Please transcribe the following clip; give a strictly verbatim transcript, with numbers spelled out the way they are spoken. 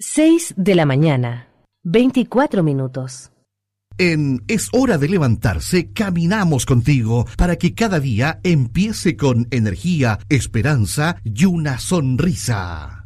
Seis de la mañana, veinticuatro minutos. En Es Hora de Levantarse, caminamos contigo para que cada día empiece con energía, esperanza y una sonrisa.